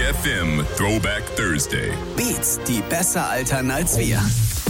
FM Throwback Thursday. Beats, die besser altern als wir.